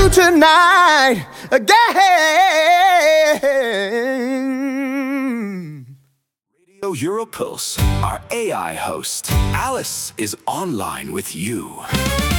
you tonight again. Radio Europulse, our AI host, Alice, is online with you.